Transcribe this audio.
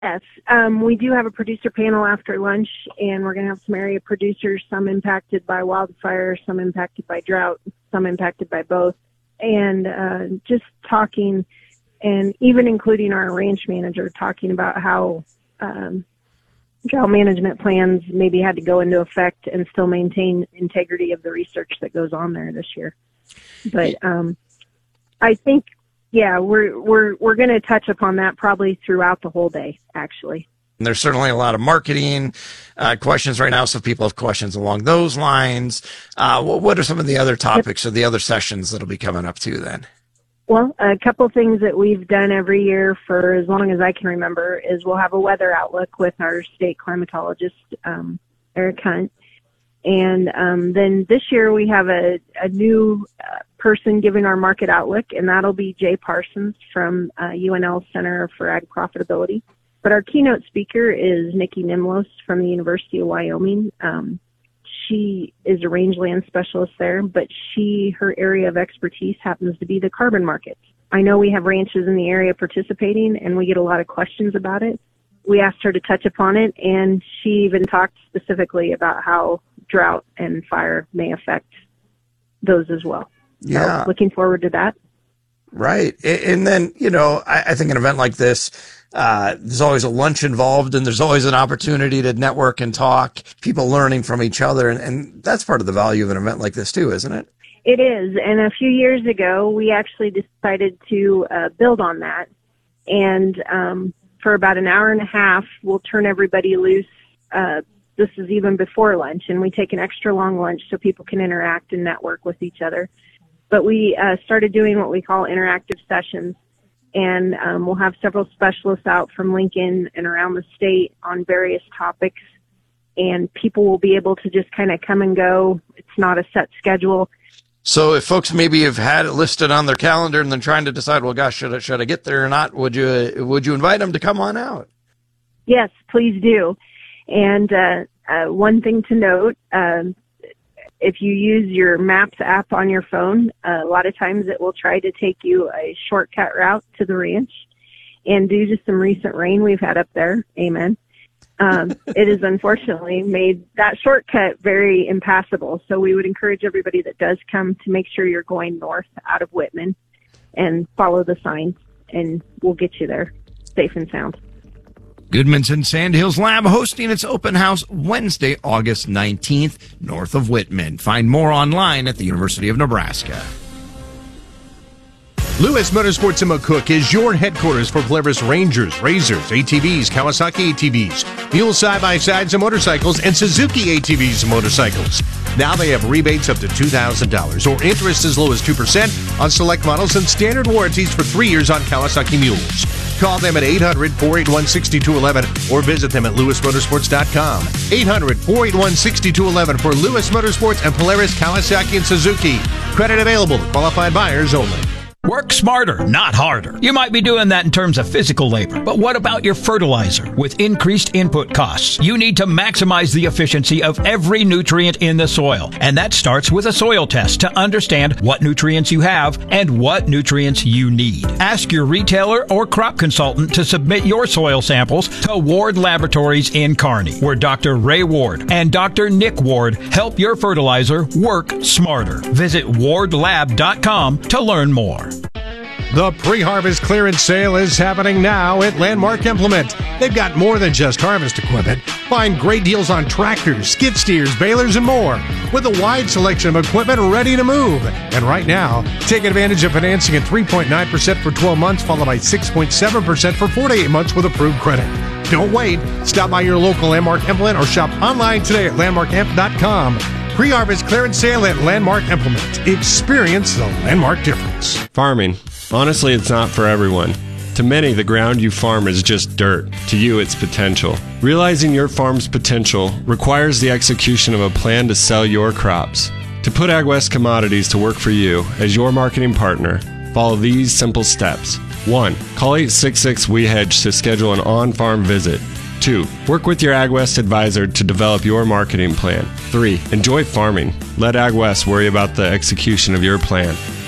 Yes, we do have a producer panel after lunch, and we're going to have some area producers, some impacted by wildfire, some impacted by drought, some impacted by both, and just talking, and even including our ranch manager, talking about how drought management plans maybe had to go into effect and still maintain integrity of the research that goes on there this year. But I think, yeah, we're going to touch upon that probably throughout the whole day, actually. And there's certainly a lot of marketing questions right now, so if people have questions along those lines. What are some of the other topics or the other sessions that'll be coming up too then? Well, a couple things that we've done every year for as long as I can remember is we'll have a weather outlook with our state climatologist, Eric Hunt. And then this year we have a new person giving our market outlook, and that'll be Jay Parsons from UNL Center for Ag Profitability. But our keynote speaker is Nikki Nimlos from the University of Wyoming. She is a rangeland specialist there, but her area of expertise happens to be the carbon markets. I know we have ranches in the area participating, and we get a lot of questions about it. We asked her to touch upon it, and she even talked specifically about how drought and fire may affect those as well. Yeah. So looking forward to that. Right. And then, I think an event like this, there's always a lunch involved, and there's always an opportunity to network and talk, people learning from each other. And that's part of the value of an event like this too, isn't it? It is. And a few years ago, we actually decided to build on that. And for about an hour and a half, we'll turn everybody loose. This is even before lunch, and we take an extra long lunch so people can interact and network with each other. But we started doing what we call interactive sessions, and we'll have several specialists out from Lincoln and around the state on various topics, and people will be able to just kind of come and go. It's not a set schedule. So if folks maybe have had it listed on their calendar and then trying to decide, well, gosh, should I get there or not, would you invite them to come on out? Yes, please do. And one thing to note, if you use your Maps app on your phone, a lot of times it will try to take you a shortcut route to the ranch. And due to some recent rain we've had up there, amen, it has unfortunately made that shortcut very impassable. So we would encourage everybody that does come to make sure you're going north out of Whitman and follow the signs, and we'll get you there safe and sound. Goodmanson Sandhills Lab hosting its open house Wednesday, August 19th, north of Whitman. Find more online at the University of Nebraska. Lewis Motorsports in McCook is your headquarters for Polaris Rangers, Razors, ATVs, Kawasaki ATVs, Mule side-by-sides and motorcycles, and Suzuki ATVs and motorcycles. Now they have rebates up to $2,000 or interest as low as 2% on select models and standard warranties for 3 years on Kawasaki Mules. Call them at 800-481-6211 or visit them at lewismotorsports.com. 800-481-6211 for Lewis Motorsports and Polaris, Kawasaki, and Suzuki. Credit available to qualified buyers only. Work smarter, not harder. You might be doing that in terms of physical labor, but what about your fertilizer? With increased input costs, you need to maximize the efficiency of every nutrient in the soil. And that starts with a soil test to understand what nutrients you have and what nutrients you need. Ask your retailer or crop consultant to submit your soil samples to Ward Laboratories in Kearney, where Dr. Ray Ward and Dr. Nick Ward help your fertilizer work smarter. Visit wardlab.com to learn more. The pre-harvest clearance sale is happening now at Landmark Implement. They've got more than just harvest equipment. Find great deals on tractors, skid steers, balers, and more, with a wide selection of equipment ready to move. And right now, take advantage of financing at 3.9% for 12 months, followed by 6.7% for 48 months with approved credit. Don't wait. Stop by your local Landmark Implement or shop online today at landmarkimp.com. Pre-harvest clearance sale at Landmark Implement. Experience the Landmark difference. Farming. Honestly, it's not for everyone. To many, the ground you farm is just dirt. To you, it's potential. Realizing your farm's potential requires the execution of a plan to sell your crops. To put AgWest Commodities to work for you as your marketing partner, follow these simple steps. 1. Call 866-WE-HEDGE to schedule an on-farm visit. 2. Work with your AgWest advisor to develop your marketing plan. 3. Enjoy farming. Let AgWest worry about the execution of your plan.